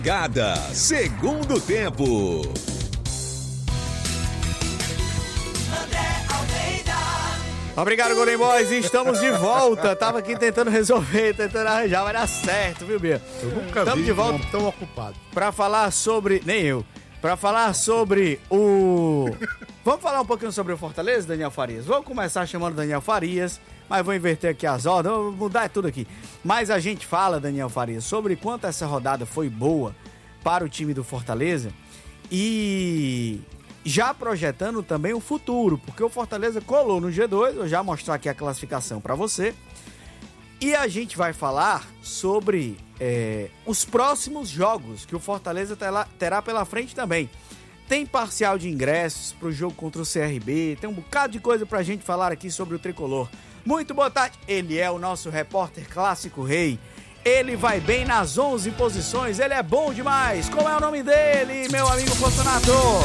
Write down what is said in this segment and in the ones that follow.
Gada, segundo tempo. Obrigado, Golden Boys. Estamos de volta. Tava aqui tentando resolver, tentando arranjar, vai dar certo, viu, Bia? Eu nunca Estamos vi de volta tão ocupado. pra falar sobre... Nem eu. Pra falar sobre o... Vamos falar um pouquinho sobre o Fortaleza, Daniel Farias? Vamos começar chamando Daniel Farias, mas vou inverter aqui as ordens, vou mudar tudo aqui. Mas a gente fala, Daniel Farias, sobre quanto essa rodada foi boa para o time do Fortaleza e já projetando também o futuro, porque o Fortaleza colou no G2, vou já mostrar aqui a classificação para você. E a gente vai falar sobre os próximos jogos que o Fortaleza terá pela frente também. Tem parcial de ingressos para o jogo contra o CRB, tem um bocado de coisa para a gente falar aqui sobre o Tricolor. Muito boa tarde, ele é o nosso repórter clássico rei. Ele vai bem nas 11 posições, ele é bom demais. Qual é o nome dele, meu amigo Fortunato?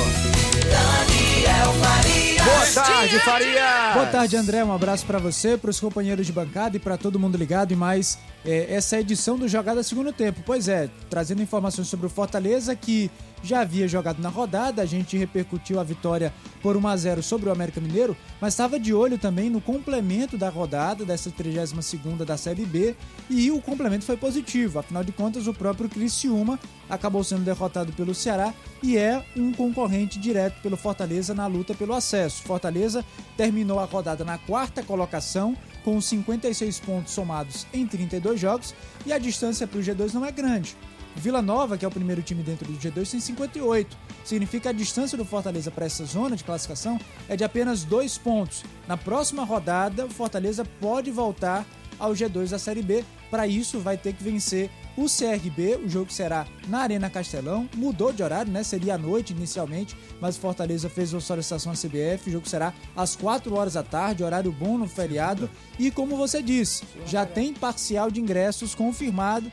Daniel Farias. Boa tarde, Farias. Boa tarde, André. Um abraço pra você, pros companheiros de bancada e pra todo mundo ligado em mais essa edição do Jogada Segundo Tempo. Pois é, trazendo informações sobre o Fortaleza, que já havia jogado na rodada, a gente repercutiu a vitória por 1-0 sobre o América Mineiro, mas estava de olho também no complemento da rodada, dessa 32ª da Série B, e o complemento foi positivo. Afinal de contas, o próprio Criciúma acabou sendo derrotado pelo Ceará e é um concorrente direto pelo Fortaleza na luta pelo acesso. Fortaleza terminou a rodada na 4ª colocação, com 56 pontos somados em 32 jogos, e a distância para o G2 não é grande. Vila Nova, que é o primeiro time dentro do G2, tem 58. Significa que a distância do Fortaleza para essa zona de classificação é de apenas 2 pontos. Na próxima rodada, o Fortaleza pode voltar ao G2 da Série B. Para isso, vai ter que vencer o CRB. O jogo será na Arena Castelão. Mudou de horário, né? Seria à noite inicialmente, mas o Fortaleza fez a solicitação à CBF. O jogo será às 4h da tarde, horário bom no feriado. E como você disse, já tem parcial de ingressos confirmado.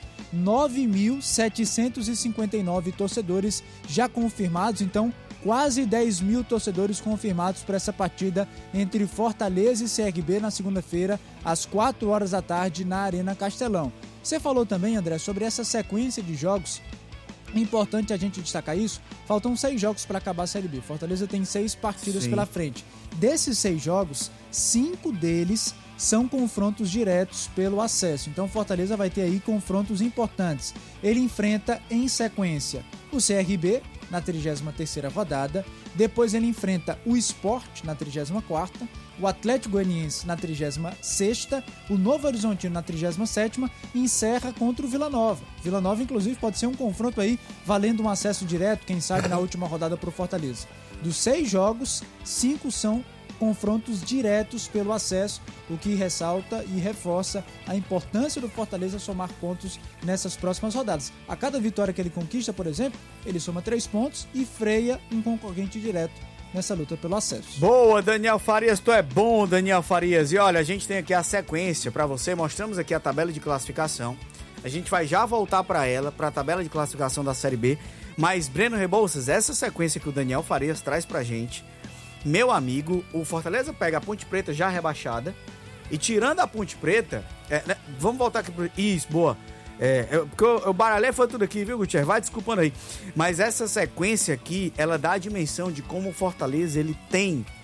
9.759 torcedores já confirmados, então quase 10 mil torcedores confirmados para essa partida entre Fortaleza e CRB na segunda-feira, às 4h da tarde, na Arena Castelão. Você falou também, André, sobre essa sequência de jogos. É importante a gente destacar isso. Faltam 6 jogos para acabar a Série B. Fortaleza tem 6 partidas pela frente. Desses 6 jogos, 5 deles são confrontos diretos pelo acesso. Então Fortaleza vai ter aí confrontos importantes. Ele enfrenta em sequência o CRB na 33ª rodada, depois ele enfrenta o Sport na 34ª, o Atlético Goianiense na 36ª, o Novo Horizontino na 37ª e encerra contra o Vila Nova. Vila Nova, inclusive, pode ser um confronto aí valendo um acesso direto, quem sabe na última rodada para o Fortaleza. Dos 6 jogos, 5 são confrontos diretos pelo acesso, o que ressalta e reforça a importância do Fortaleza somar pontos nessas próximas rodadas. A cada vitória que ele conquista, por exemplo, ele soma 3 pontos e freia um concorrente direto nessa luta pelo acesso. Boa, Daniel Farias, tu é bom, Daniel Farias. E olha, a gente tem aqui a sequência para você, mostramos aqui a tabela de classificação. A gente vai já voltar para ela, para a tabela de classificação da Série B. Mas, Breno Rebouças, essa sequência que o Daniel Farias traz pra gente, meu amigo, o Fortaleza pega a Ponte Preta já rebaixada e tirando a Ponte Preta, vamos voltar aqui pro... Isso, boa. Porque eu baralhei foi tudo aqui, viu, Gutierrez? Vai desculpando aí. Mas essa sequência aqui, ela dá a dimensão de como o Fortaleza, ele tem